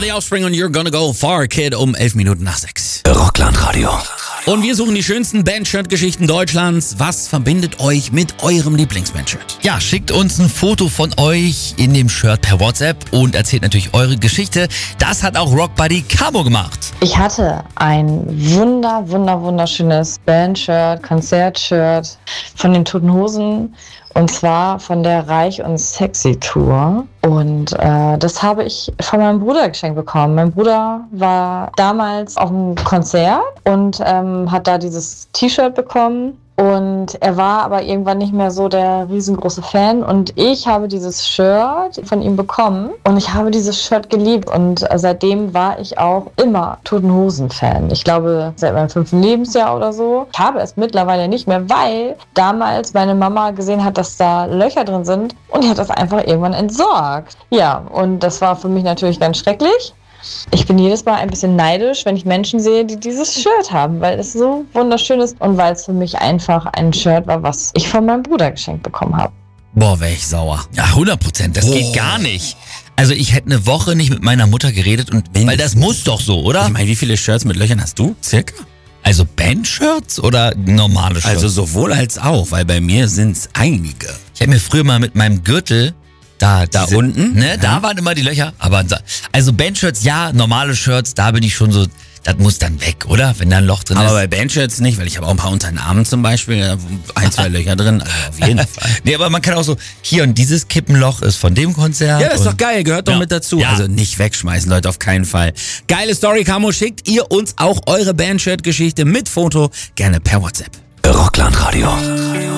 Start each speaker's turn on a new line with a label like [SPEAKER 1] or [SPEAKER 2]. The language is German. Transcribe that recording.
[SPEAKER 1] The Offspring und You're Gonna Go Far, Kid, um 11 Minuten nach 6.
[SPEAKER 2] Rockland-Radio.
[SPEAKER 1] Und wir suchen die schönsten Bandshirt-Geschichten Deutschlands. Was verbindet euch mit eurem Lieblingsbandshirt?
[SPEAKER 2] Ja, schickt uns ein Foto von euch in dem Shirt per WhatsApp und erzählt natürlich eure Geschichte. Das hat auch Rockbuddy Camo gemacht.
[SPEAKER 3] Ich hatte ein wunderschönes Bandshirt, Konzertshirt von den Toten Hosen. Und zwar von der Reich und Sexy Tour. Und das habe ich von meinem Bruder geschenkt bekommen. Mein Bruder war damals auf einem Konzert und hat da dieses T-Shirt bekommen. Und er war aber irgendwann nicht mehr so der riesengroße Fan. Und ich habe dieses Shirt von ihm bekommen. Und ich habe dieses Shirt geliebt. Und seitdem war ich auch immer Toten Hosen-Fan. Ich glaube, seit meinem 5. Lebensjahr oder so. Ich habe es mittlerweile nicht mehr, weil damals meine Mama gesehen hat, dass da Löcher drin sind. Und die hat das einfach irgendwann entsorgt. Ja, und das war für mich natürlich ganz schrecklich. Ich bin jedes Mal ein bisschen neidisch, wenn ich Menschen sehe, die dieses Shirt haben, weil es so wunderschön ist und weil es für mich einfach ein Shirt war, was ich von meinem Bruder geschenkt bekommen habe.
[SPEAKER 1] Boah, wäre ich sauer.
[SPEAKER 2] Ja, 100%. Das geht gar nicht. Also ich hätte eine Woche nicht mit meiner Mutter geredet und weil das muss doch so, oder?
[SPEAKER 1] Ich meine, wie viele Shirts mit Löchern hast du? Circa?
[SPEAKER 2] Also Bandshirts oder normale Shirts?
[SPEAKER 1] Also sowohl als auch, weil bei mir sind's einige.
[SPEAKER 2] Ich habe mir früher mal mit meinem Gürtel da unten, ne, da waren immer die Löcher. Aber also Bandshirts, ja, normale Shirts, da bin ich schon so, das muss dann weg, oder? Wenn da ein Loch drin ist.
[SPEAKER 1] Aber bei Bandshirts nicht, weil ich habe auch ein paar unter den Armen zum Beispiel, 1, 2 Löcher drin, also auf jeden Fall.
[SPEAKER 2] Nee, aber man kann auch so, hier und dieses Kippenloch ist von dem Konzert.
[SPEAKER 1] Ja, das ist doch geil, gehört doch mit dazu.
[SPEAKER 2] Ja.
[SPEAKER 1] Also nicht wegschmeißen, Leute, auf keinen Fall. Geile Story, Camo, schickt ihr uns auch eure Bandshirt-Geschichte mit Foto, gerne per WhatsApp.
[SPEAKER 2] Rockland-Radio.